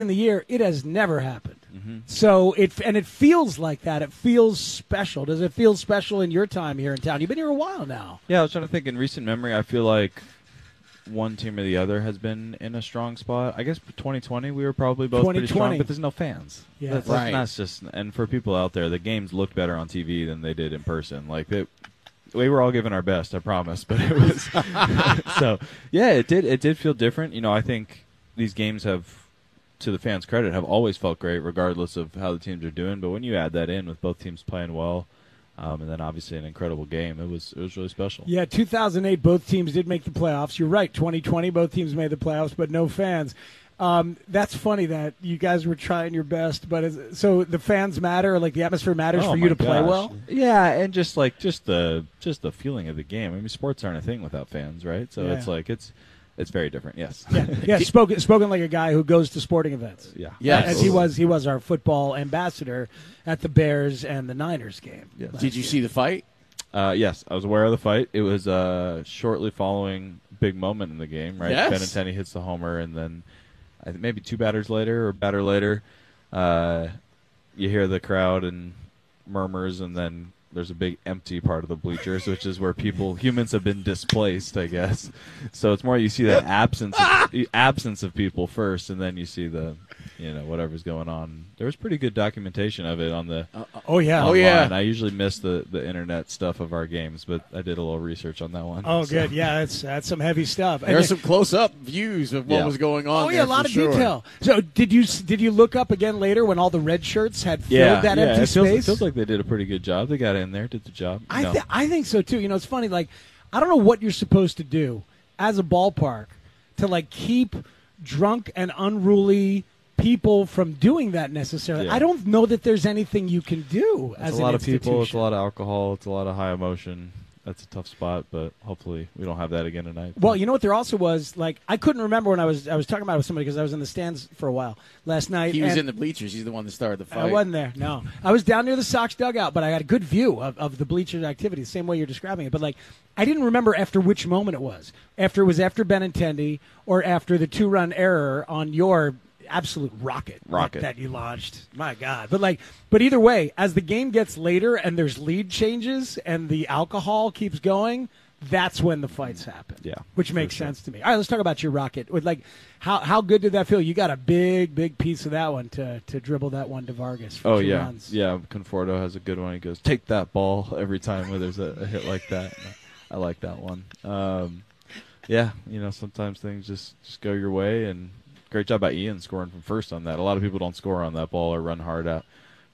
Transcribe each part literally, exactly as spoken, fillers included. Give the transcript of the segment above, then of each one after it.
in the year, it has never happened. Mm-hmm. So it and it feels like that. It feels special. Does it feel special in your time here in town? You've been here a while now. Yeah, I was trying to think. In recent memory, I feel like one team or the other has been in a strong spot. I guess for twenty twenty, we were probably both pretty strong, but there's no fans. Yeah, that's, right. That's just, and for people out there, the games looked better on T V than they did in person. Like it, we were all giving our best, I promise, but it was so. Yeah, it did. It did feel different. You know, I think these games have, to the fans' credit, have always felt great, regardless of how the teams are doing. But when you add that in with both teams playing well, um, and then obviously an incredible game, it was it was really special. Yeah, two thousand eight, both teams did make the playoffs. You're right, twenty twenty, both teams made the playoffs, but no fans. Um, that's funny that you guys were trying your best, but is, so the fans matter, like the atmosphere matters Oh for my you to play gosh. well. Yeah, and just like just the just the feeling of the game. I mean, sports aren't a thing without fans, right? So Yeah. it's like it's it's very different. Yes. Yeah, yeah. Spoken spoken like a guy who goes to sporting events. Yeah. Yes. as he was he was our football ambassador at the Bears and the Niners game. Yes. Did you see the fight? Uh, yes, I was aware of the fight. It was uh, shortly following big moment in the game, right? Yes. Benintendi hits the homer, and then I think maybe two batters later or batter later, uh, you hear the crowd and murmurs, and then there's a big empty part of the bleachers, which is where people, humans have been displaced, I guess. So it's more you see that absence of, absence of people first, and then you see the, you know, whatever's going on. There was pretty good documentation of it on the. Uh, Oh yeah, Oh, yeah. online. I usually miss the, the internet stuff of our games, but I did a little research on that one. Oh, So- good. Yeah, that's that's some heavy stuff. There are some close-up views of what Yeah. was going on. Oh yeah, there a lot for of sure. detail. So did you did you look up again later when all the red shirts had filled Yeah, that yeah. empty it feels, space? it feels like they did a pretty good job. They got in there, did the job. I No. th- I think so too. You know, it's funny. Like, I don't know what you're supposed to do as a ballpark to like keep drunk and unruly people from doing that necessarily. Yeah. I don't know that there's anything you can do It's as a lot an of people. It's a institution. lot of alcohol. It's a lot of high emotion. That's a tough spot, but hopefully we don't have that again tonight. Well, you know what? There also was like I couldn't remember when I was I was talking about it with somebody because I was in the stands for a while last night. He was and in the bleachers. He's the one that started the fight. I wasn't there. No, I was down near the Sox dugout, but I had a good view of, of the bleachers activity, the same way you're describing it. But like, I didn't remember after which moment it was. After it was after Benintendi or after the two run error on your absolute rocket, Rocket. that, that you launched. My God! But like, but either way, as the game gets later and there's lead changes and the alcohol keeps going, that's when the fights happen. Yeah, which for makes sure. sense to me. All right, let's talk about your rocket. With like, how how good did that feel? You got a big big piece of that one to to dribble that one to Vargas. For Oh two yeah, runs. yeah. Conforto has a good one. He goes, "Take that ball" every time when there's a, a hit like that. I like that one. Um, yeah, you know, sometimes things just just go your way, and great job by Ian scoring from first on that. A lot of people don't score on that ball or run hard out.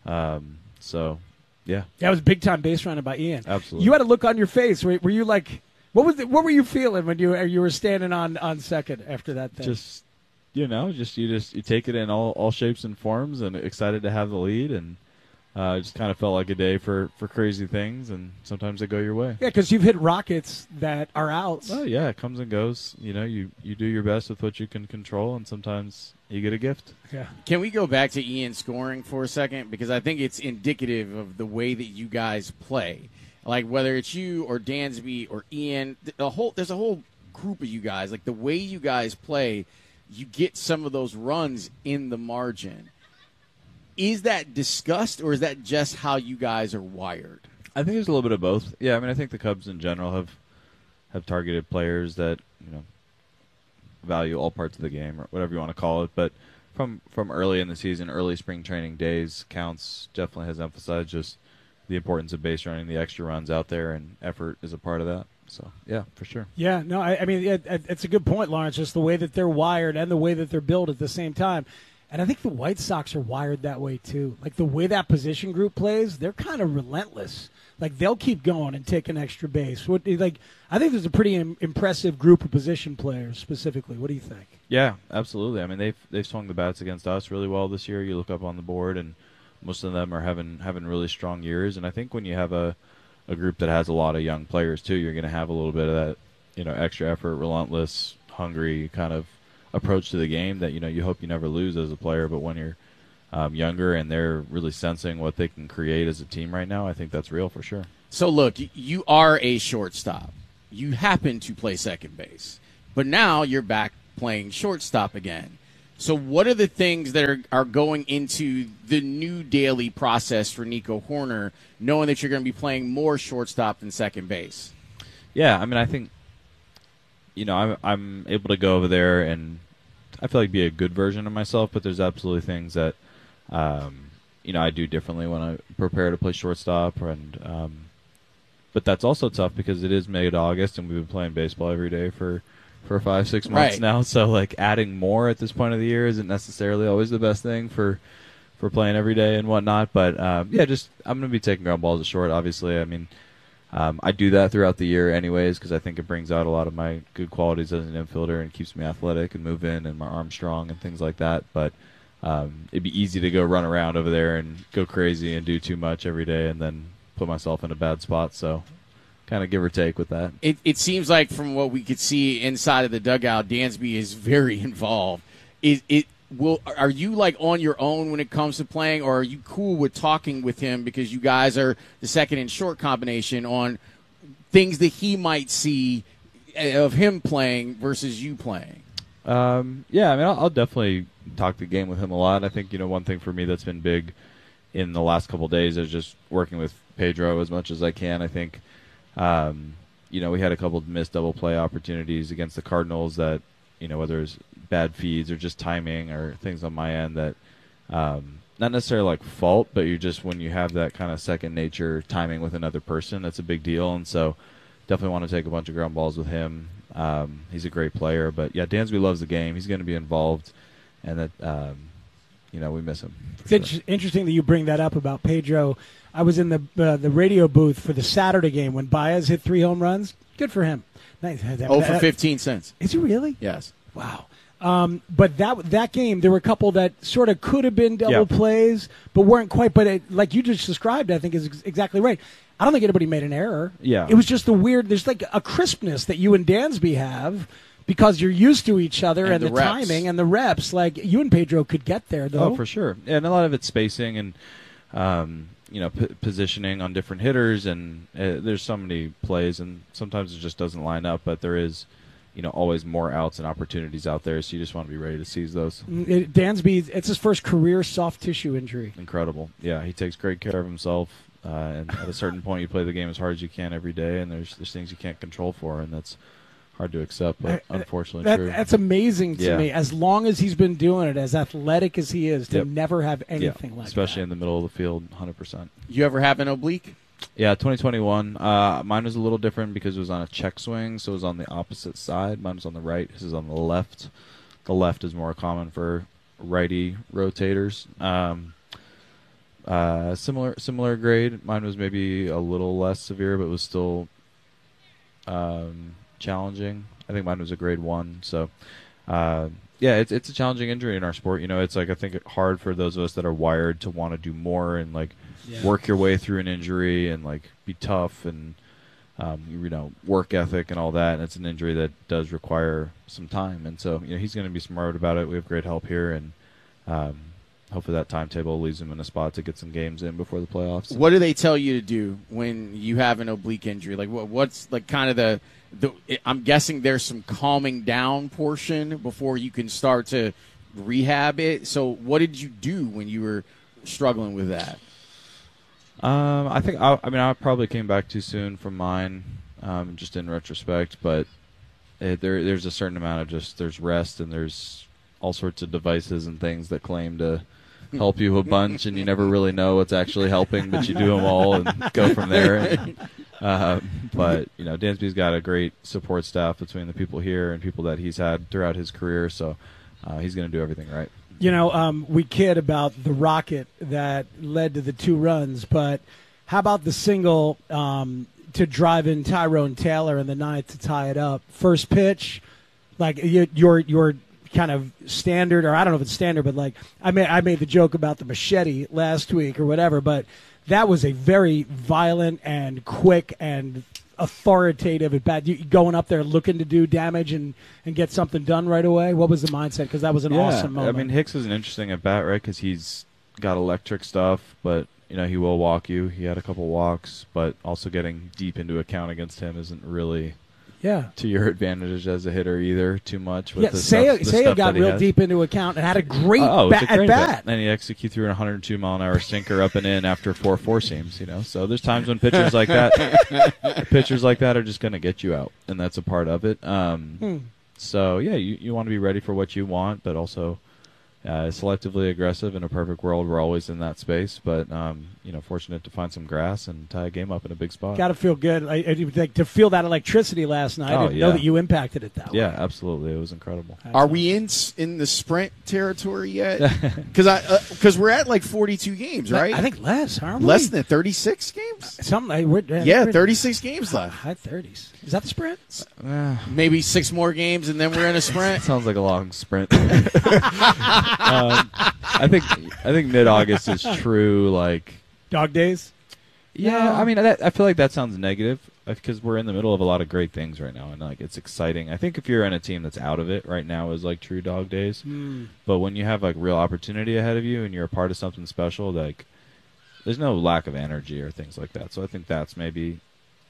Um, so, yeah, That was big time base running by Ian. absolutely. You had a look on your face. Were, were you like, what was the, what were you feeling when you you were standing on, on second after that thing? just you know, just you just you take it in all, all shapes and forms, and excited to have the lead, and uh, it just kind of felt like a day for, for crazy things, and sometimes they go your way. yeah, because you've hit rockets that are outs. Oh yeah, it comes and goes. You know, you, you do your best with what you can control, and sometimes you get a gift. Yeah. Can we go back to Ian scoring for a second? Because I think it's indicative of the way that you guys play. Like, whether it's you or Dansby or Ian, the whole there's a whole group of you guys. Like, the way you guys play, you get some of those runs in the margin. Is that discussed, or is that just how you guys are wired? I think there's a little bit of both. Yeah, I mean, I think the Cubs in general have have targeted players that, you know, value all parts of the game, or whatever you want to call it. But from from early in the season, early spring training days, Counts definitely has emphasized just the importance of base running, the extra runs out there, and effort is a part of that. So, yeah, for sure. Yeah, no, I, I mean, it, it, it's a good point, Lawrence, just the way that they're wired and the way that they're built at the same time. And I think the White Sox are wired that way, too. Like, the way that position group plays, they're kind of relentless. Like, they'll keep going and take an extra base. What, like, I think there's a pretty im- impressive group of position players, specifically. What do you think? Yeah, absolutely. I mean, they've they've swung the bats against us really well this year. You look up on the board, and most of them are having having really strong years. And I think when you have a, a group that has a lot of young players too, you're going to have a little bit of that, you know, extra effort, relentless, hungry kind of approach to the game that, you know, you hope you never lose as a player. But when you're um, younger and they're really sensing what they can create as a team right now, I think that's real for sure. So, look, y- you are a shortstop. You happen to play second base. But now you're back playing shortstop again. So what are the things that are, are going into the new daily process for Nico Hoerner, knowing that you're going to be playing more shortstop than second base? Yeah, I mean, I think, you know, I'm, I'm able to go over there and I feel like be a good version of myself, but there's absolutely things that, um, you know, I do differently when I prepare to play shortstop. And um, but that's also tough because it is mid-August and we've been playing baseball every day for – for five, six months right. now. So, like, adding more at this point of the year isn't necessarily always the best thing for for playing every day and whatnot. But, um, yeah, just I'm going to be taking ground balls to short, obviously. I mean, um, I do that throughout the year anyways because I think it brings out a lot of my good qualities as an infielder and keeps me athletic and moving and my arm strong and things like that. But um, it'd be easy to go run around over there and go crazy and do too much every day and then put myself in a bad spot. So kind of give or take with that. It, it seems like from what we could see inside of the dugout, Dansby is very involved. Is it will are you like on your own when it comes to playing, or are you cool with talking with him because you guys are the second and short combination on things that he might see of him playing versus you playing? Um, yeah, I mean, I'll, I'll definitely talk the game with him a lot. I think, you know, one thing for me that's been big in the last couple of days is just working with Pedro as much as I can. I think. Um, you know, we had a couple of missed double play opportunities against the Cardinals that, you know, whether it's bad feeds or just timing or things on my end that, um, not necessarily like fault, but you just, when you have that kind of second nature timing with another person, that's a big deal. And so definitely want to take a bunch of ground balls with him. Um, he's a great player, but yeah, Dansby loves the game. He's going to be involved and that, um, you know, we miss him. It's sure. interesting that you bring that up about Pedro. I was in the uh, the radio booth for the Saturday game when Baez hit three home runs. Good for him. Nice. Oh, for fifteen cents. Is he really? Yes. Wow. Um, but that that game, there were a couple that sort of could have been double Yep. plays, but weren't quite. But it, like you just described, I think is ex- exactly right. I don't think anybody made an error. Yeah. It was just a weird. There's like a crispness that you and Dansby have because you're used to each other and, And the, the reps. timing and the reps. Like you and Pedro could get there though. Oh, for sure. And a lot of it's spacing and, um, you know, p- positioning on different hitters. And uh, there's so many plays, and sometimes it just doesn't line up. But there is, you know, always more outs and opportunities out there. So you just want to be ready to seize those. It, Dansby, it's his first career soft tissue injury. Incredible. Yeah, he takes great care of himself. Uh, and at a certain point, you play the game as hard as you can every day, and there's there's things you can't control for, and that's hard to accept, but unfortunately that, true. That's amazing to Yeah. me. As long as he's been doing it, as athletic as he is, to Yep. never have yeah, anything like especially that. in the middle of the field, one hundred percent. You ever have an oblique? Yeah, twenty twenty-one. Uh, mine was a little different because it was on a check swing, so it was on the opposite side. Mine was on the right. His is on the left. The left is more common for righty rotators. Um, uh, similar similar grade. Mine was maybe a little less severe, but was still um, challenging. I think mine was a grade one. So, uh, yeah, it's it's a challenging injury in our sport. You know, it's like I think hard for those of us that are wired to want to do more and like Yeah. work your way through an injury and like be tough and um, you know work ethic and all that. And it's an injury that does require some time. And so you know he's going to be smart about it. We have great help here, and um, hopefully that timetable leaves him in a spot to get some games in before the playoffs. What do they tell you to do when you have an oblique injury? Like what, what's like kind of the The, I'm guessing there's some calming down portion before you can start to rehab it. So what did you do when you were struggling with that? Um, I think I, I mean I probably came back too soon from mine, um, just in retrospect. But it, there there's a certain amount of just there's rest and there's all sorts of devices and things that claim to help you a bunch, and you never really know what's actually helping, but you do them all and go from there. And, uh, but you know, Dansby's got a great support staff between the people here and people that he's had throughout his career, so uh, he's going to do everything right. You know, um, we kid about the rocket that led to the two runs, but how about the single um, to drive in Tyrone Taylor in the ninth to tie it up? First pitch, like you, your your kind of standard, or I don't know if it's standard, but like I made I made the joke about the machete last week or whatever, but that was a very violent and quick and authoritative at bat. You going up there looking to do damage and, and get something done right away. What was the mindset? Because that was an yeah, awesome moment. I mean, Hicks is an interesting at bat, right? Because he's got electric stuff, but you know he will walk you. He had a couple walks, but also getting deep into a count against him isn't really Yeah. to your advantage as a hitter either too much. With Yeah, the Seiya, stuff, the Seiya stuff got that he real has. deep into account and had a great Oh, ba- it's a great at bat. And he execute through a one oh two mile an hour sinker up and in after four four seams. You know, so there's times when pitchers like that, pitchers like that are just going to get you out, and that's a part of it. Um, Hmm. So yeah, you you want to be ready for what you want, but also uh, selectively aggressive. In a perfect world, we're always in that space, but um, you know, fortunate to find some grass and tie a game up in a big spot. Got to feel good. I, I, like, to feel that electricity last night Oh, and yeah. know that you impacted it that way. Yeah, absolutely, it was incredible. That's Are we in s- in the sprint territory yet? Because I because we're at like forty-two games, right? I think less, aren't we? less than thirty-six games. Something. I- we're, I think Yeah, we're- thirty-six games left. High thirties. Is that the sprint? Maybe six more games, and then we're in a sprint. Sounds like a long sprint. um, I think I think mid August is true. Like, Dog days? yeah, No. I mean, that, I feel like that sounds negative because we're in the middle of a lot of great things right now, and like it's exciting. I think if you're in a team that's out of it right now is like true dog days. Mm. But when you have like real opportunity ahead of you and you're a part of something special, like there's no lack of energy or things like that. So I think that's maybe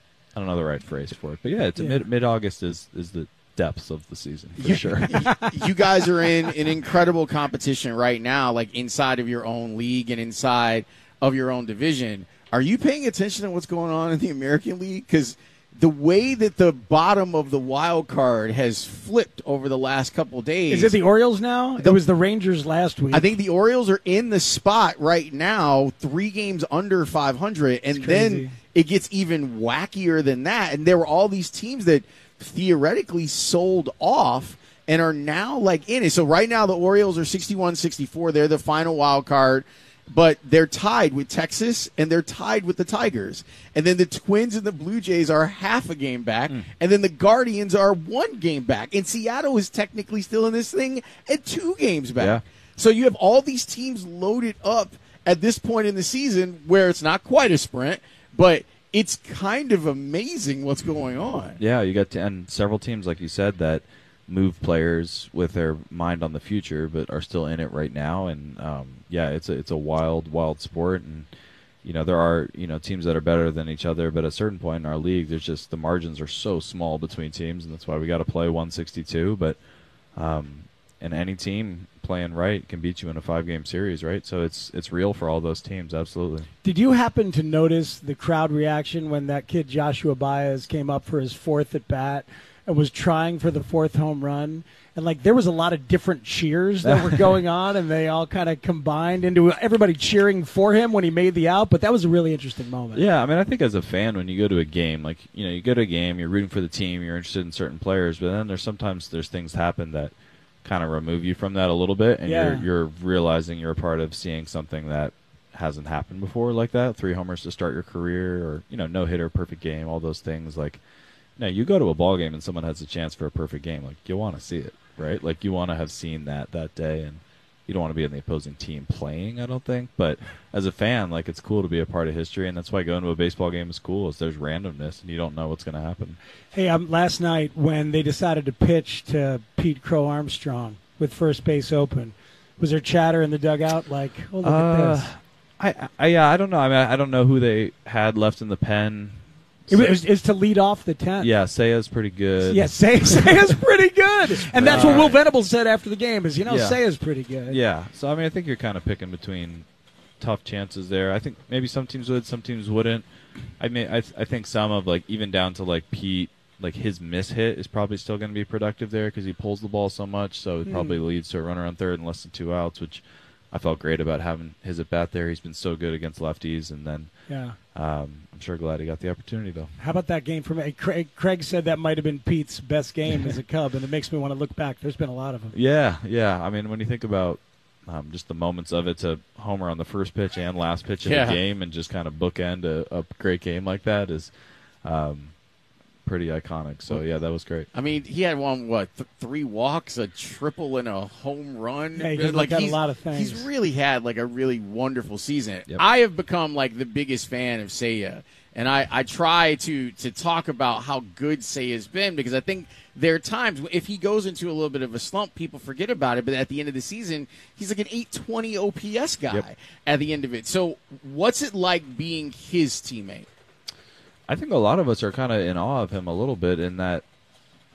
I don't know the right phrase for it, but yeah, it's a Yeah. mid mid August is is the depths of the season for You- sure. You guys are in an incredible competition right now, like inside of your own league and inside of your own division. Are you paying attention to what's going on in the American League? Because the way that the bottom of the wild card has flipped over the last couple days. Is it the Orioles now? It was the Rangers last week. I think the Orioles are in the spot right now, three games under five hundred, and It's then crazy. it gets even wackier than that. And there were all these teams that theoretically sold off and are now like in it. So right now the Orioles are sixty-one sixty-four. They're the final wild card, but they're tied with Texas and they're tied with the Tigers. And then the Twins and the Blue Jays are half a game back, Mm. and then the Guardians are one game back. And Seattle is technically still in this thing at two games back. Yeah. So you have all these teams loaded up at this point in the season where it's not quite a sprint, but it's kind of amazing what's going on. Yeah, you got to, and several teams, like you said, that move players with their mind on the future, but are still in it right now. And um, yeah, it's a it's a wild, wild sport. And you know there are you know teams that are better than each other, but at a certain point in our league, there's just the margins are so small between teams, and that's why we got to play one sixty-two. But um, and any team playing right can beat you in a five-game series, right? So it's it's real for all those teams, absolutely. Did you happen to notice the crowd reaction when that kid Joshua Baez came up for his fourth at bat and was trying for the fourth home run? And like there was a lot of different cheers that were going on, and they all kind of combined into everybody cheering for him when he made the out. But that was a really interesting moment. Yeah, I mean, I think as a fan, when you go to a game, like you know, you go to a game, you're rooting for the team, you're interested in certain players, but then there's sometimes there's things happen that kind of remove you from that a little bit, and Yeah. you're you're realizing you're a part of seeing something that hasn't happened before, like that. Three homers to start your career, or you know, no hitter, perfect game, all those things. Like, you know, you go to a ball game and someone has a chance for a perfect game, like you want to see it, right? Like you want to have seen that that day, and you don't want to be on the opposing team playing, I don't think. But as a fan, like it's cool to be a part of history, and that's why going to a baseball game is cool. Is there's randomness, and you don't know what's going to happen. Hey, um, last night when they decided to pitch to Pete Crow Armstrong with first base open, was there chatter in the dugout like, "Oh, look at Uh, this"? I, I yeah, I don't know. I mean, I don't know who they had left in the pen. It was, it was to lead off the tenth. Yeah, Seiya's pretty good. Yeah, Say Seiya's pretty good, and that's what Right. Will Venables said after the game. Is you know Yeah. Seiya's pretty good. Yeah. So I mean, I think you're kind of picking between tough chances there. I think maybe some teams would, some teams wouldn't. I mean, I I think some of like even down to like Pete, like his miss hit is probably still going to be productive there because he pulls the ball so much. So it Hmm. probably leads to a runner on third and less than two outs, which I felt great about having his at bat there. He's been so good against lefties, and then Yeah. um, I'm sure glad he got the opportunity though. How about that game from Craig? Craig said that might have been Pete's best game as a Cub, and it makes me want to look back. There's been a lot of them. Yeah, yeah. I mean, when you think about um, just the moments of it, to homer on the first pitch and last pitch of Yeah. the game, and just kind of bookend a, a great game like that is um, pretty iconic. So yeah, that was great. I mean, he had one, what, th- three walks, a triple, and a home run. Yeah, he can look at a he's- lot of things. He's really had like a really wonderful season. Yep. I have become like the biggest fan of Seiya, and I, I try to to talk about how good Seiya's been because I think there are times if he goes into a little bit of a slump, people forget about it. But at the end of the season, he's like an eight twenty O P S guy Yep. at the end of it. So, what's it like being his teammate? I think a lot of us are kind of in awe of him a little bit in that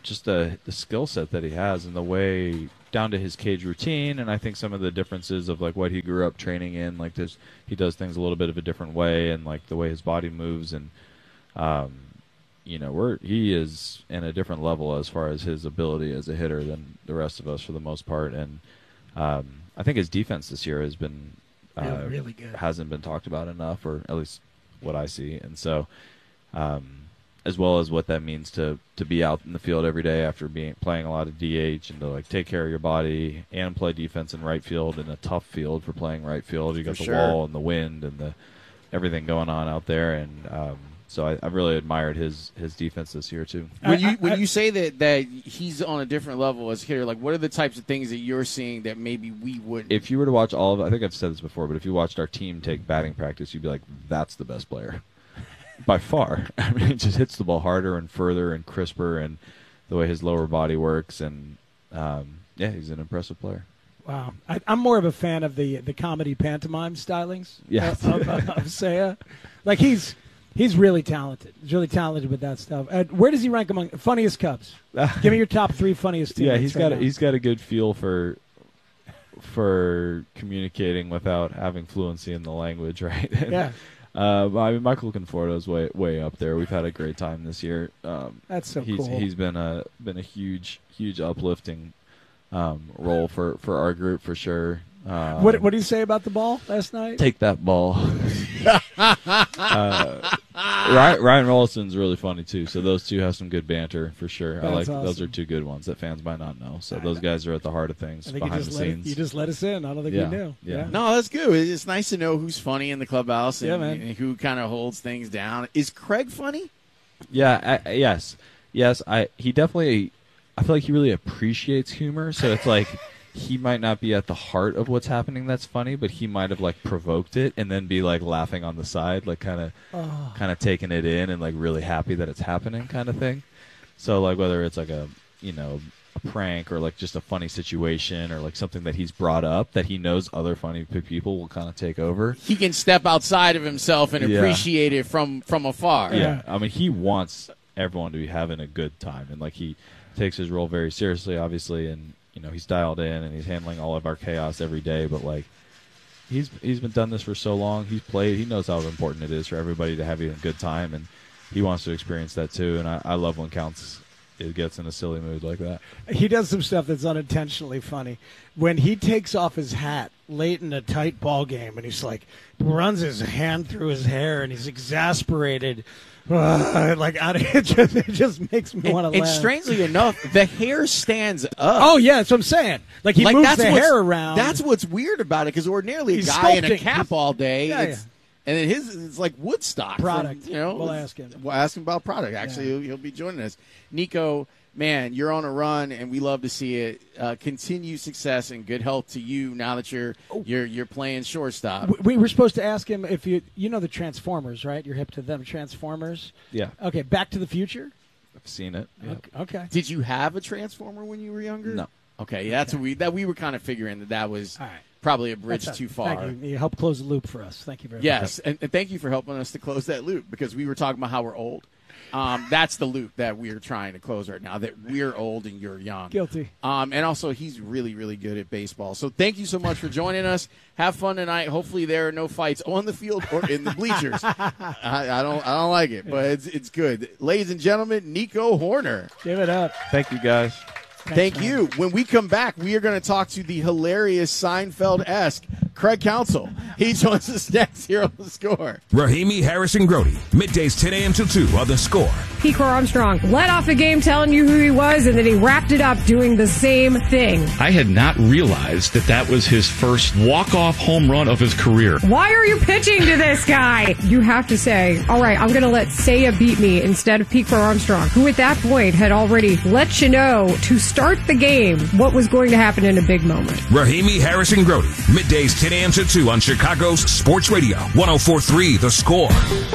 just the the skill set that he has and the way down to his cage routine, and I think some of the differences of like what he grew up training in, like this, he does things a little bit of a different way, and like the way his body moves, and um, you know, we're he is in a different level as far as his ability as a hitter than the rest of us for the most part, and um, I think his defense this year has been uh, yeah, really good. Hasn't been talked about enough, or at least what I see, and so. Um, as well as what that means to, to be out in the field every day after being playing a lot of D H and to like take care of your body and play defense in right field in a tough field for playing right field. You got For the sure. wall and the wind and the everything going on out there, and um, so I, I really admired his, his defense this year too. When you I- when I- you say that, that he's on a different level as a hitter, like what are the types of things that you're seeing that maybe we wouldn't? If you were to watch all of, I think I've said this before, but if you watched our team take batting practice, you'd be like, that's the best player. By far. I mean, he just hits the ball harder and further and crisper, and the way his lower body works, and um, yeah, he's an impressive player. Wow, I, I'm more of a fan of the the comedy pantomime stylings. Yeah. of, of, of Seiya. Like he's he's really talented. He's really talented with that stuff. Uh, where does he rank among funniest Cubs? Give me your top three funniest teammates. Yeah, he's right got now. a, he's got a good feel for for communicating without having fluency in the language, right? Yeah. Uh, I mean, Michael Conforto's way way up there. We've had a great time this year. Um, That's so he's, cool. He's been a been a huge huge uplifting um, role for, for our group for sure. Um, What what did he say about the ball last night? Take that ball. uh, Ryan, Ryan Rolliston's really funny too. So those two have some good banter for sure. I That's like those awesome. are two good ones that fans might not know. So I those know. guys are at the heart of things I think you behind just the let it, scenes. you just let us in. I don't think Yeah, we knew. yeah. No, that's good. It's nice to know who's funny in the clubhouse and, Yeah, man. and who kind of holds things down. Is Craig funny? Yeah, I, yes, yes. I he definitely. I feel like he really appreciates humor. So it's like he might not be at the heart of what's happening that's funny, but he might have like provoked it and then be like laughing on the side, like kind of, Oh. kind of taking it in and like really happy that it's happening, kind of thing. So like whether it's like a you know a prank or like just a funny situation or like something that he's brought up that he knows other funny p- people will kind of take over. He can step outside of himself and Yeah. appreciate it from, from afar. Yeah, I mean, he wants everyone to be having a good time, and like he takes his role very seriously, obviously, and you know he's dialed in and he's handling all of our chaos every day. But like, he's he's been done this for so long. He's played. He knows how important it is for everybody to have a good time, and he wants to experience that too. And I, I love when Counts it gets in a silly mood like that. He does some stuff that's unintentionally funny. When he takes off his hat late in a tight ball game and he's like runs his hand through his hair and he's exasperated, uh, like out of, it just it just makes me And, want to and laugh. strangely enough, the hair stands up. Oh yeah, that's what I'm saying. Like he like moves that's the what's- hair around. That's what's weird about it, because ordinarily He's a guy in a sculpting. cap He's- all day, Yeah, it's, and then his it's like Woodstock from, Product. you know, We'll it's- ask him. We'll ask him about product. Actually, Yeah. he'll, he'll be joining us. Nico, man, you're on a run, and we love to see it. Uh, continue success and good health to you now that you're you're you're playing shortstop. We- we were supposed to ask him if you you know the Transformers, right? You're hip to them, Transformers. Yeah, Okay, Back to the Future. I've seen it. Yeah. Okay. okay. Did you have a transformer when you were younger? No. Okay, that's what we that we were kind of figuring that that was All right. probably a bridge That's a- too far. Thank you. You helped close the loop for us. Thank you very much. Yes, and, and thank you for helping us to close that loop, because we were talking about how we're old. Um, that's the loop that we're trying to close right now, that we're old and you're young. Guilty. Um, and also, he's really, really good at baseball. So thank you so much for joining us. Have fun tonight. Hopefully there are no fights on the field or in the bleachers. I, I don't I don't like it, but it's, it's good. Ladies and gentlemen, Nico Horner. Give it up. Thank you, guys. Thanks, Thank man. you. When we come back, we are going to talk to the hilarious Seinfeld-esque Craig Counsell. He joins us next here on The Score. Rahimi, Harrison, Grody. Middays ten a.m. till two on The Score. Pete Armstrong led off the game telling you who he was, and then he wrapped it up doing the same thing. I had not realized that that was his first walk-off home run of his career. Why are you pitching to this guy? You have to say, all right, I'm going to let Seiya beat me instead of Pete Armstrong, who at that point had already let you know to start the game what was going to happen in a big moment. Rahimi, Harrison, Grody. Middays ten a.m. till two on Chicago's Sports Radio. one oh four point three The Score.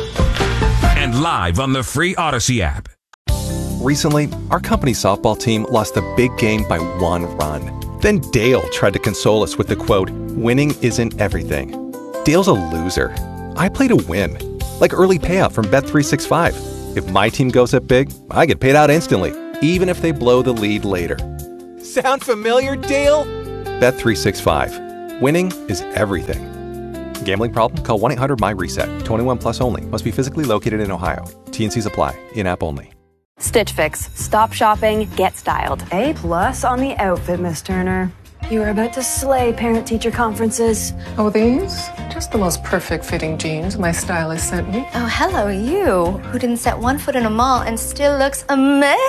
And live on the free Odyssey app. Recently, our company's softball team lost a big game by one run. Then Dale tried to console us with the quote, "Winning isn't everything." Dale's a loser. I play to win. Like early payout from Bet three sixty-five. If my team goes up big, I get paid out instantly. even if they blow the lead later. Sound familiar, Dale? Bet three sixty-five. Winning is everything. Gambling problem? Call one eight hundred my reset. twenty-one plus only. Must be physically located in Ohio. T N Cs apply. In-app only. Stitch Fix. Stop shopping, get styled. A plus on the outfit, Miss Turner. You are about to slay parent-teacher conferences. Oh, these? Just the most perfect fitting jeans my stylist sent me. Oh, hello, you, who didn't set one foot in a mall and still looks amazing.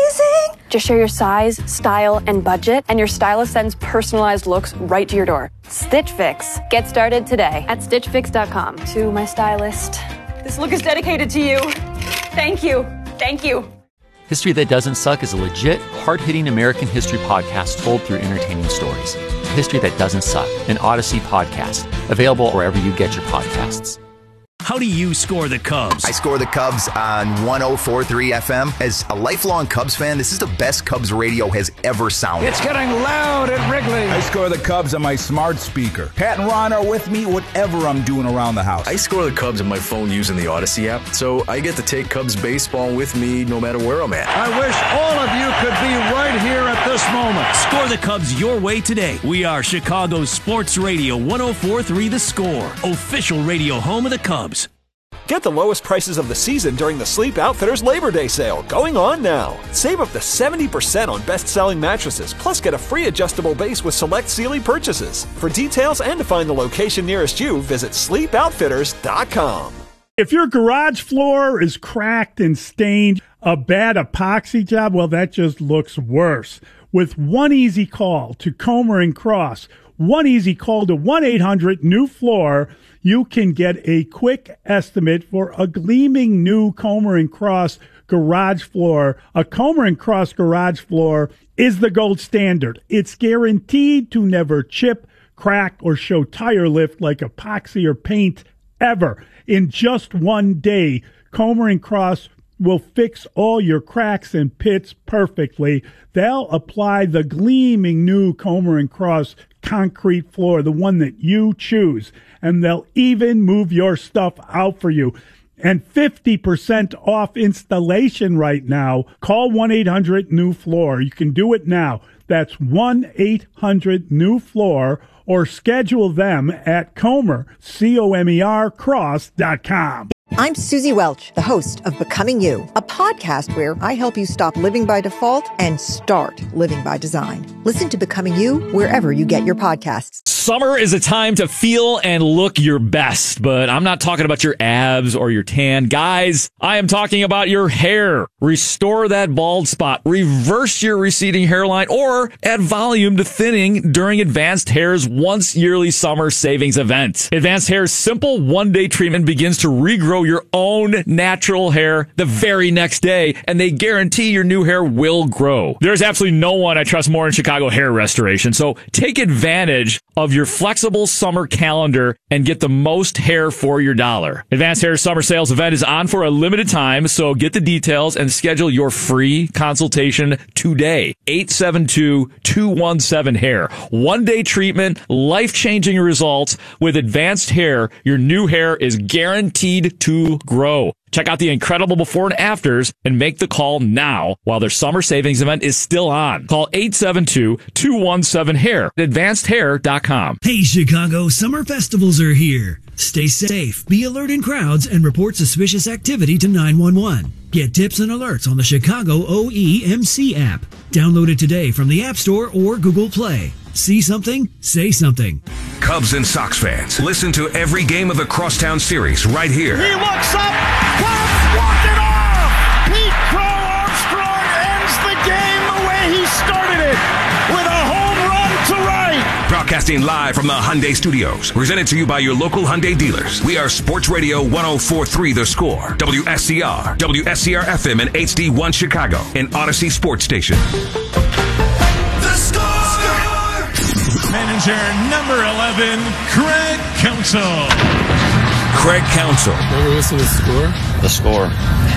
Just share your size, style, and budget, and your stylist sends personalized looks right to your door. Stitch Fix. Get started today at stitch fix dot com. To my stylist, this look is dedicated to you. Thank you. Thank you. History That Doesn't Suck is a legit, hard-hitting American history podcast told through entertaining stories. History That Doesn't Suck, an Odyssey podcast, available wherever you get your podcasts. How do you score the Cubs? I score the Cubs on one oh four point three F M. As a lifelong Cubs fan, this is the best Cubs radio has ever sounded. It's getting loud at Wrigley. I score the Cubs on my smart speaker. Pat and Ron are with me whatever I'm doing around the house. I score the Cubs on my phone using the Odyssey app, so I get to take Cubs baseball with me no matter where I'm at. I wish all of you could be right here at this moment. Score the Cubs your way today. We are Chicago's Sports Radio one oh four point three The Score, official radio home of the Cubs. Get the lowest prices of the season during the Sleep Outfitters Labor Day sale, going on now. Save up to seventy percent on best-selling mattresses, plus get a free adjustable base with select Sealy purchases. For details and to find the location nearest you, visit sleep outfitters dot com. If your garage floor is cracked and stained, a bad epoxy job, well, that just looks worse. With one easy call to Comer and Cross, one easy call to one eight hundred new floor, you can get a quick estimate for a gleaming new Comer and Cross garage floor. A Comer and Cross garage floor is the gold standard. It's guaranteed to never chip, crack, or show tire lift like epoxy or paint ever. In just one day, Comer and Cross will fix all your cracks and pits perfectly. They'll apply the gleaming new Comer and Cross concrete floor, the one that you choose, and they'll even move your stuff out for you. And fifty percent off installation right now. Call one eight hundred new floor. You can do it now. That's one eight hundred new floor, or schedule them at Comer, C O M E R, cross dot com. I'm Susie Welch, the host of Becoming You, a podcast where I help you stop living by default and start living by design. Listen to Becoming You wherever you get your podcasts. Summer is a time to feel and look your best, but I'm not talking about your abs or your tan. Guys, I am talking about your hair. Restore that bald spot, reverse your receding hairline, or add volume to thinning during Advanced Hair's once yearly summer savings event. Advanced Hair's simple one-day treatment begins to regrow your own natural hair the very next day, and they guarantee your new hair will grow. There's absolutely no one I trust more in Chicago hair restoration, so take advantage of your flexible summer calendar and get the most hair for your dollar. Advanced Hair's summer sales event is on for a limited time, so get the details and schedule your free consultation today. eight seven two, two one seven, hair. One-day treatment, life-changing results. With Advanced Hair, your new hair is guaranteed to grow. Check out the incredible before and afters and make the call now while their summer savings event is still on. Call eight seven two, two one seven, hair at advanced hair dot com. Hey, Chicago, summer festivals are here. Stay safe, be alert in crowds, and report suspicious activity to nine one one. Get tips and alerts on the Chicago O E M C app. Download it today from the App Store or Google Play. See something? Say something. Cubs and Sox fans, listen to every game of the Crosstown Series right here. He looks up. Cubs walk it off. Pete Crow Armstrong ends the game the way he started it, with a home run to right. Broadcasting live from the Hyundai Studios. Presented to you by your local Hyundai dealers. We are Sports Radio one oh four point three The Score. W S C R, W S C R F M, and H D one Chicago. An Odyssey Sports Station. The Score! Manager number eleven, Craig Counsell. Craig Counsell. Never listen to The Score? The Score.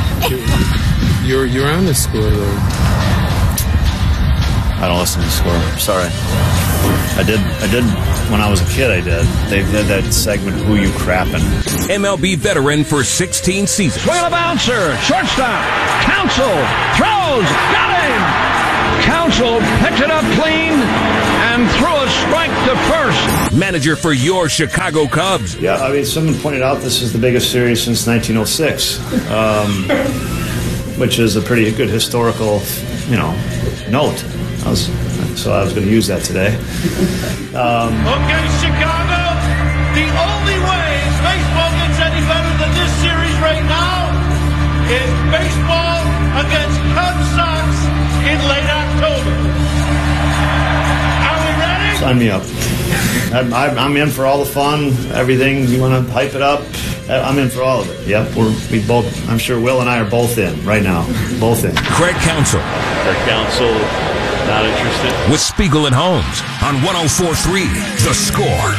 You're, you're on The Score, though. I don't listen to The Score. Sorry. I didn't. I didn't. when I was a kid, I did. They did that segment, Who You Crappin'. M L B veteran for sixteen seasons. Swing a bouncer, shortstop, Counsell, throws, got him! Counsell picked it up clean and threw a strike to first. Manager for your Chicago Cubs. Yeah, I mean, someone pointed out this is the biggest series since nineteen oh six, um, which is a pretty good historical, you know, note. I was, so I was going to use that today. Um, okay, Chicago, the only way baseball gets any better than this series right now is baseball against Cubs Sox in late October. Are we ready? Sign me up. I'm, I'm in for all the fun, everything. You want to hype it up? I'm in for all of it. Yep, we're we both. I'm sure Will and I are both in right now. Both in. Craig Counsell. Craig Counsell, not interested. With Spiegel and Holmes on one oh four point three The Score.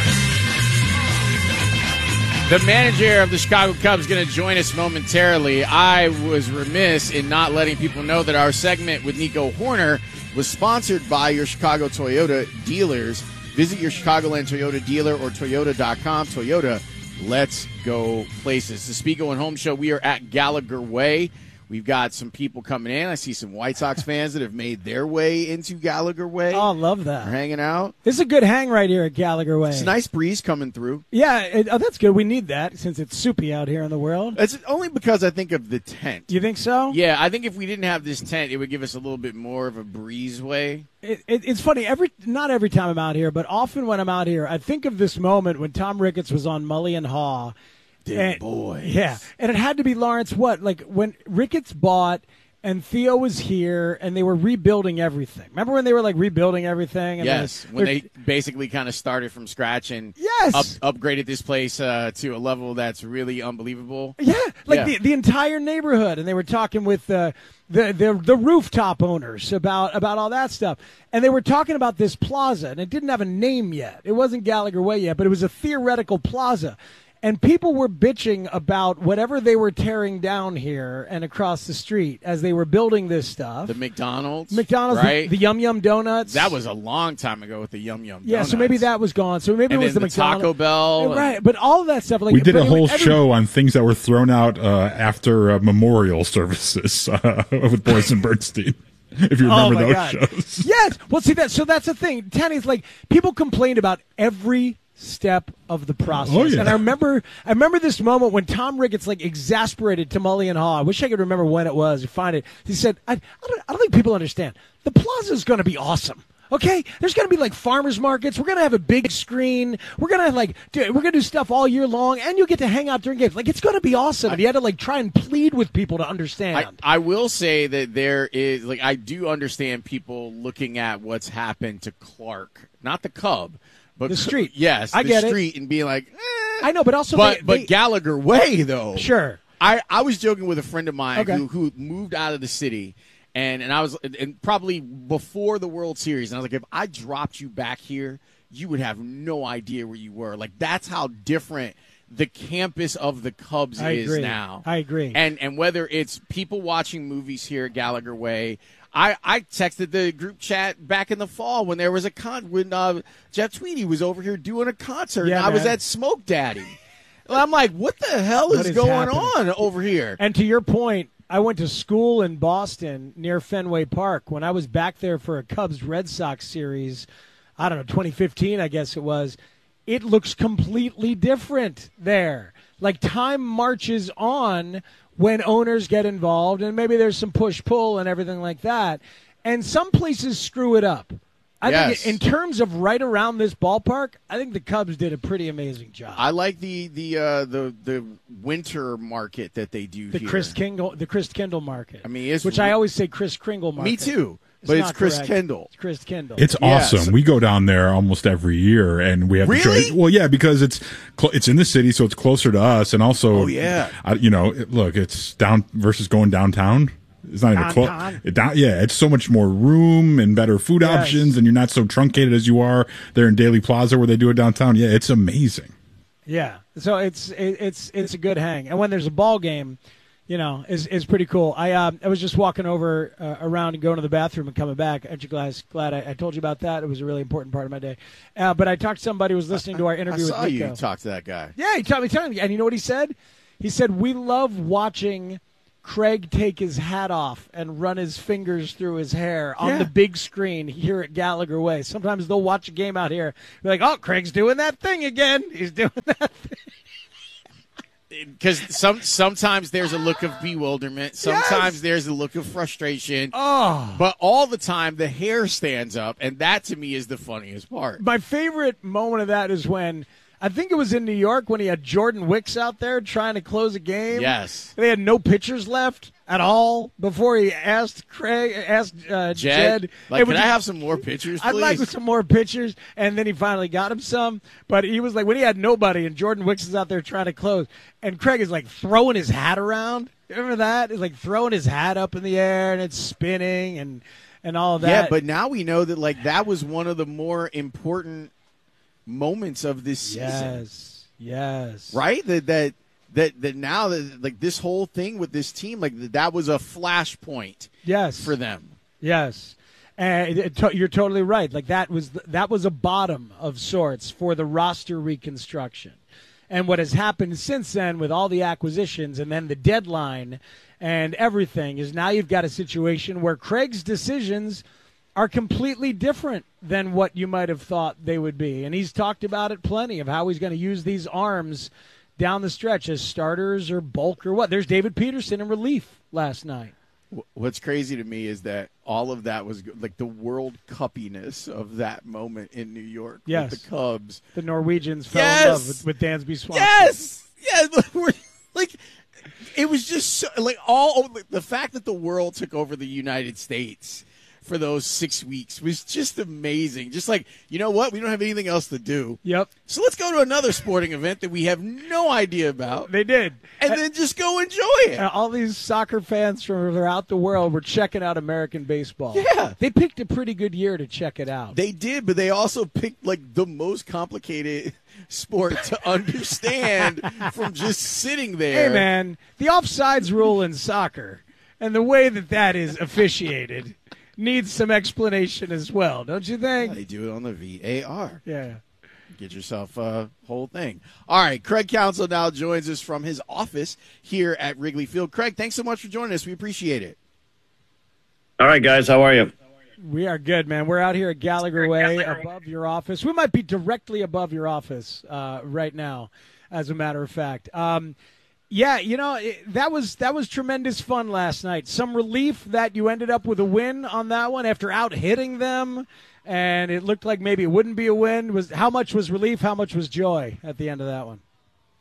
The manager of the Chicago Cubs is going to join us momentarily. I was remiss in not letting people know that our segment with Nico Horner was sponsored by your Chicago Toyota dealers. Visit your Chicagoland Toyota dealer or Toyota dot com. Toyota, let's go places. The Spiegel and Holmes Show, we are at Gallagher Way. We've got some people coming in. I see some White Sox fans that have made their way into Gallagher Way. Oh, I love that. They're hanging out. This is a good hang right here at Gallagher Way. It's a nice breeze coming through. Yeah, it, oh, that's good. We need that since it's soupy out here in the world. It's only because I think of the tent. You think so? Yeah, I think if we didn't have this tent, it would give us a little bit more of a breezeway. It, it, it's funny. Every not every time I'm out here, but often when I'm out here, I think of this moment when Tom Ricketts was on Mully and Haw. Damn boy. Yeah, and it had to be Lawrence. What like when Ricketts bought. And Theo was here, and they were rebuilding everything. Remember when they were, like, rebuilding everything? And yes, when they basically kind of started from scratch and yes! up, upgraded this place uh, to a level that's really unbelievable. Yeah, like yeah. The, the entire neighborhood. And they were talking with uh, the, the the rooftop owners about, about all that stuff. And they were talking about this plaza, and it didn't have a name yet. It wasn't Gallagher Way yet, but it was a theoretical plaza. And people were bitching about whatever they were tearing down here and across the street as they were building this stuff. The McDonald's. McDonald's, right? the, the Yum Yum Donuts. That was a long time ago with the Yum Yum Yeah, Donuts. so maybe that was gone. So maybe and it was then the, the McDonald's. Taco Bell. Right, but all of that stuff. Like we did a whole every, show on things that were thrown out uh, after uh, memorial services uh, with Boris and Bernstein. If you remember oh my those God. shows. Yes. Well, see that. So that's the thing. Tenny's like people complained about every step of the process. Oh, yeah. And I remember I remember this moment when Tom Ricketts like exasperated to Mully and Haw. I wish I could remember when it was. Find it. He said, I, I, don't, I don't think people understand. The plaza is going to be awesome. Okay, there's going to be like farmers markets. We're going to have a big screen. We're going to like do, we're going to do stuff all year long, and you'll get to hang out during games. Like it's going to be awesome. And you had to like try and plead with people to understand. I, I will say that there is like I do understand people looking at what's happened to Clark, not the Cub. But the street, yes, I the get street, it. and being like, eh. I know, but also, but they, but they, Gallagher Way though, sure. I, I was joking with a friend of mine Okay. who who moved out of the city, and and I was and probably before the World Series, and I was like, if I dropped you back here, you would have no idea where you were. Like that's how different the campus of the Cubs I is agree. now. I agree. And and whether it's people watching movies here at Gallagher Way. I, I texted the group chat back in the fall when there was a con when uh, Jeff Tweedy was over here doing a concert. Yeah, and I was man. at Smoke Daddy. And I'm like, what the hell What is, is going happening? on over here? And to your point, I went to school in Boston near Fenway Park. When I was back there for a Cubs Red Sox series, I don't know, twenty fifteen, I guess it was, it looks completely different there. Like time marches on when owners get involved, and maybe there's some push-pull and everything like that. And some places screw it up. I Yes. think in terms of right around this ballpark, I think the Cubs did a pretty amazing job. I like the the uh, the the winter market that they do The here. Chris Kindle, the Chris Kindle market. I mean, it's which I always say Chris Kringle market. Me too, but it's not Chris correct. Kendall. It's Chris Kindle. It's Yes. awesome. We go down there almost every year, and we have the Really? choice. Well, yeah, because it's cl- it's in the city, so it's closer to us, and also, Oh, yeah. I, you know, it, look, it's down versus going downtown. It's not even close. Downtown. It, down, yeah, it's so much more room and better food Yes. options, and you're not so truncated as you are there in Daly Plaza where they do it downtown. Yeah, it's amazing. Yeah, so it's it, it's it's a good hang. And when there's a ball game, you know, is is pretty cool. I uh, I was just walking over uh, around and going to the bathroom and coming back. Aren't you glad, glad I, I told you about that? It was a really important part of my day. Uh, but I talked to somebody who was listening to our interview I saw with you Nico. talk to that guy. Yeah, he taught me, taught me. And you know what he said? He said, we love watching Craig take his hat off and run his fingers through his hair on Yeah. the big screen here at Gallagher Way. Sometimes they'll watch a game out here. Be like, oh, Craig's doing that thing again. He's doing that thing. Because some sometimes there's a look of bewilderment, sometimes yes. there's a look of frustration. Oh, but all the time the hair stands up, and that to me is the funniest part. My favorite moment of that is when I think it was in New York when he had Jordan Wicks out there trying to close a game. Yes, they had no pitchers left at all before he asked Craig, asked uh, Jed, Jed, like, hey, can I you, have some more pitchers, please? I'd like some more pitchers, and then he finally got him some. But he was like, when he had nobody, and Jordan Wicks is out there trying to close, and Craig is like throwing his hat around. Remember that? He's like throwing his hat up in the air, and it's spinning, and and all of that. Yeah, but now we know that like that was one of the more important moments of this season. Yes, yes, right. That that. That that now that like this whole thing with this team, like that was a flashpoint. Yes, for them. Yes, and it, it, you're totally right. Like that was that was a bottom of sorts for the roster reconstruction, and what has happened since then with all the acquisitions and then the deadline and everything is now you've got a situation where Craig's decisions are completely different than what you might have thought they would be, and he's talked about it plenty of how he's going to use these arms down the stretch as starters or bulk or what. There's David Peterson in relief last night. What's crazy to me is that all of that was like the World Cuppiness of that moment in New York yes. with the Cubs. The Norwegians fell yes. in love with, with Dansby Swanson. Yes, yes. We're, like it was just so, like all the fact that the world took over the United States for those six weeks was just amazing. Just like, you know what? We don't have anything else to do. Yep. So let's go to another sporting event that we have no idea about. They did. And, and then just go enjoy it. All these soccer fans from throughout the world were checking out American baseball. Yeah. They picked a pretty good year to check it out. They did, but they also picked like the most complicated sport to understand from just sitting there. Hey, man, the offsides rule in soccer and the way that that is officiated needs some explanation as well, don't you think? Yeah, they do it on the V A R. Yeah. Get yourself a whole thing. All right, Craig Counsell now joins us from his office here at Wrigley Field. Craig, thanks so much for joining us. We appreciate it. All right, guys, how are you? We are good, man. We're out here at Gallagher Way above your office. We might be directly above your office uh, right now, as a matter of fact. Um Yeah, you know, it, that was that was tremendous fun last night. Some relief that you ended up with a win on that one after out hitting them, and it looked like maybe it wouldn't be a win. Was how much was relief? How much was joy at the end of that one?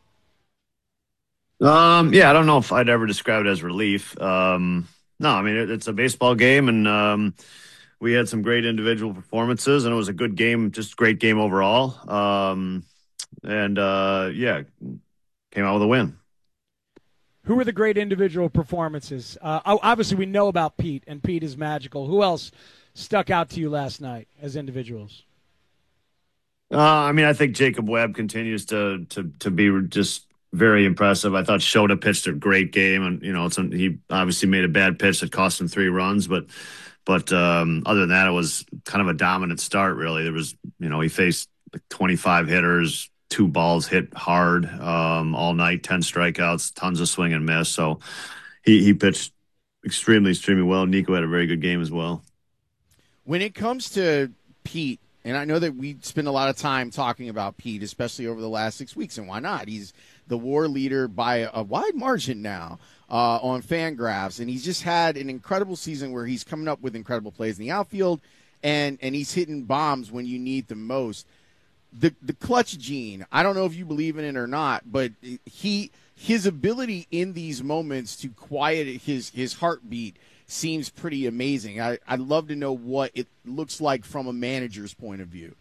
Um, yeah, I don't know if I'd ever describe it as relief. Um, no, I mean it, it's a baseball game, and um, we had some great individual performances, and it was a good game, just great game overall. Um, and uh, yeah, came out with a win. Who were the great individual performances? Uh, obviously, we know about Pete, and Pete is magical. Who else stuck out to you last night as individuals? Uh, I mean, I think Jacob Webb continues to to to be just very impressive. I thought Shota pitched a great game, and you know, it's, he obviously made a bad pitch that cost him three runs, but but um, other than that, it was kind of a dominant start. Really, there was you know he faced like twenty-five hitters. Two balls hit hard um, all night, ten strikeouts, tons of swing and miss. So he, he pitched extremely, extremely well. Nico had a very good game as well. When it comes to Pete, and I know that we spend a lot of time talking about Pete, especially over the last six weeks, and why not? He's the WAR leader by a wide margin now uh, on Fangraphs, and he's just had an incredible season where he's coming up with incredible plays in the outfield, and, and he's hitting bombs when you need them most. The the clutch gene, I don't know if you believe in it or not, but he his ability in these moments to quiet his, his heartbeat seems pretty amazing. I, I'd love to know what it looks like from a manager's point of view.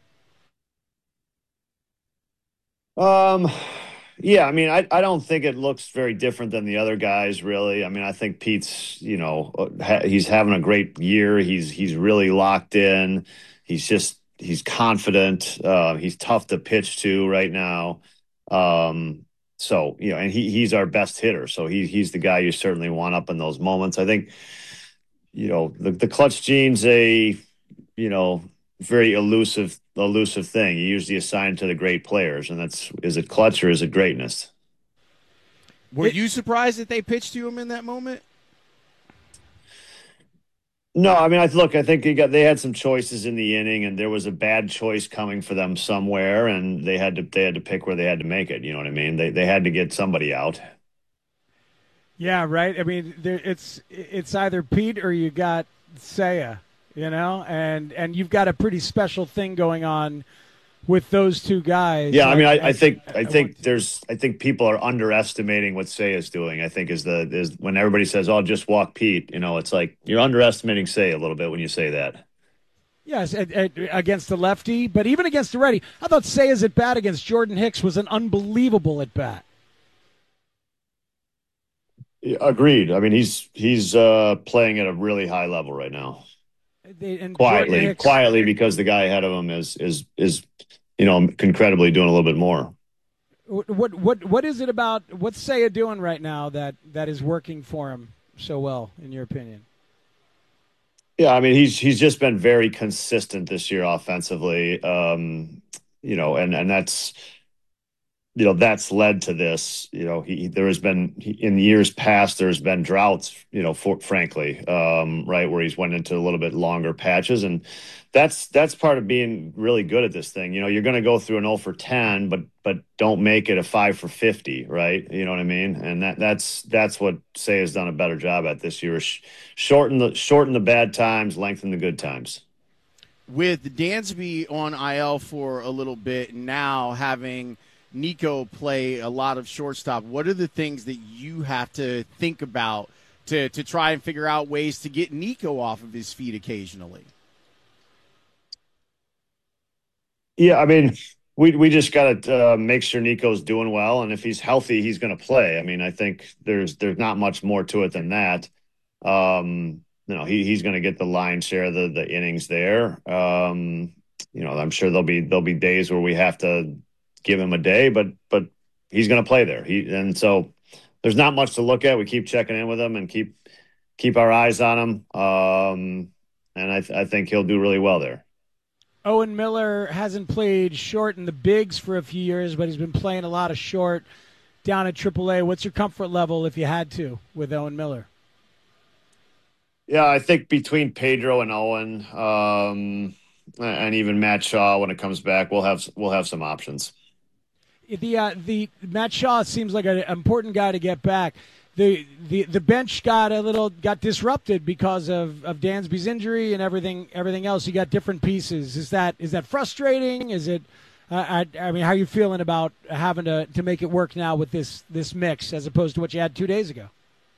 Um, yeah, I mean, I, I don't think it looks very different than the other guys, really. I mean, I think Pete's, you know, ha- he's having a great year. He's he's really locked in. He's just He's confident. Uh, he's tough to pitch to right now. Um, so, you know, and he he's our best hitter. So he he's the guy you certainly want up in those moments. I think, you know, the, the clutch gene's a, you know, very elusive, elusive thing. You usually assign to the great players, and that's, is it clutch or is it greatness? Were you surprised that they pitched to him in that moment? No, I mean, I look, I think you got, they had some choices in the inning, and there was a bad choice coming for them somewhere, and they had to, they had to pick where they had to make it. You know what I mean? They, they had to get somebody out. Yeah, right. I mean, there, it's, it's either Pete or you got Seiya, you know, and, and you've got a pretty special thing going on with those two guys. Yeah, I mean, I, I, I think I, I think there's I think people are underestimating what Seiya is doing. I think is the is when everybody says, "Oh, just walk Pete," you know, it's like you're underestimating Seiya a little bit when you say that. Yes, at, at, against the lefty, but even against the righty, I thought Seiya's at bat against Jordan Hicks was an unbelievable at bat. Yeah, agreed. I mean, he's he's uh, playing at a really high level right now. They, and quietly, Hicks, quietly, because the guy ahead of him is is is. you know, incredibly doing a little bit more. What what what is it about what's Seiya doing right now that, that is working for him so well, in your opinion? Yeah, I mean, he's he's just been very consistent this year offensively, um, you know, and and that's you know that's led to this. You know, he there has been he, in years past there's been droughts, you know, for, frankly, um, right, where he's went into a little bit longer patches, and that's that's part of being really good at this thing. You know, you're going to go through an oh for ten, but but don't make it a five for fifty, right? You know what I mean? And that that's that's what Seiya has done a better job at this year. Shorten the shorten the bad times, lengthen the good times. With Dansby on I L for a little bit, now having Nico play a lot of shortstop, what are the things that you have to think about to to try and figure out ways to get Nico off of his feet occasionally? Yeah, I mean, we we just got to uh, make sure Nico's doing well, and if he's healthy, he's going to play. I mean, I think there's there's not much more to it than that. Um, you know, he he's going to get the lion's share of the the innings there. Um, you know, I'm sure there'll be there'll be days where we have to give him a day, but but he's going to play there. He and so there's not much to look at. We keep checking in with him and keep keep our eyes on him, um, and I th- I think he'll do really well there. Owen Miller hasn't played short in the bigs for a few years, but he's been playing a lot of short down at triple A. What's your comfort level, if you had to, with Owen Miller? Yeah, I think between Pedro and Owen, um, and even Matt Shaw, when it comes back, we'll have we'll have some options. The uh, the Matt Shaw seems like an important guy to get back. The, the the bench got a little got disrupted because of, of Dansby's injury and everything everything else. You got different pieces. Is that is that frustrating? Is it? Uh, I, I mean, how are you feeling about having to, to make it work now with this this mix as opposed to what you had two days ago?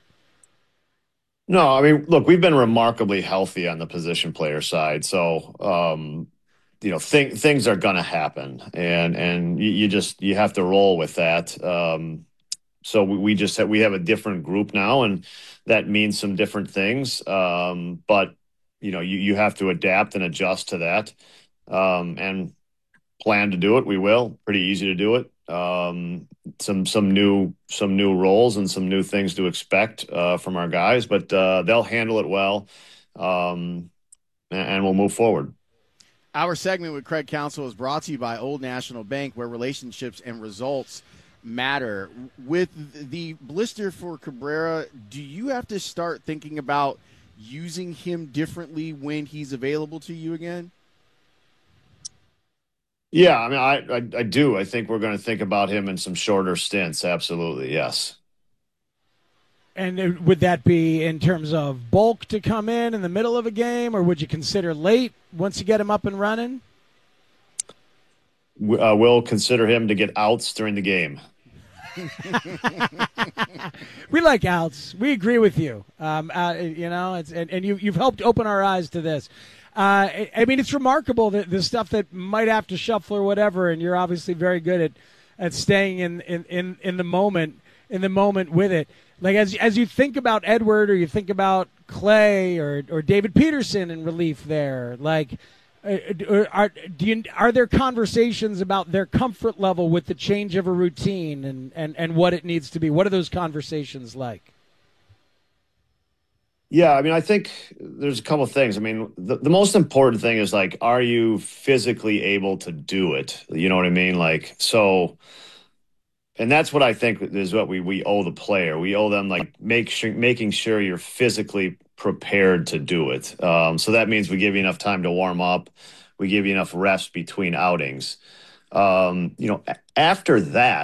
No, I mean, look, we've been remarkably healthy on the position player side, so um, you know, th- things are going to happen, and and you, you just you have to roll with that. Um, So we, we just have, we have a different group now, and that means some different things. Um, but you know, you, you have to adapt and adjust to that, um, and plan to do it. We will. Pretty easy to do it. Um, some some new some new roles and some new things to expect uh, from our guys, but uh, they'll handle it well, um, and, and we'll move forward. Our segment with Craig Counsell is brought to you by Old National Bank, where relationships and results matter. With the blister for Cabrera, do you have to start thinking about using him differently when he's available to you again? Yeah, I mean, I I, I do. I think we're going to think about him in some shorter stints. Absolutely, yes. And would that be in terms of bulk to come in in the middle of a game, or would you consider late once you get him up and running? Uh, we'll consider him to get outs during the game. We like outs. We agree with you. Um, uh, you know, it's, and, and you, you've helped open our eyes to this. Uh, I, I mean, it's remarkable that the stuff that might have to shuffle or whatever, and you're obviously very good at, at staying in, in, in, in the moment, in the moment with it. Like as as you think about Edward, or you think about Clay or or David Peterson in relief there, like Uh, are, do you, are there conversations about their comfort level with the change of a routine and, and, and what it needs to be? What are those conversations like? Yeah, I mean, I think there's a couple of things. I mean, the, the most important thing is, like, are you physically able to do it? You know what I mean? Like, so, and that's what I think is what we, we owe the player. We owe them, like, make sure, making sure you're physically prepared to do it. Um, so that means we give you enough time to warm up. We give you enough rest between outings. Um, you know, after that,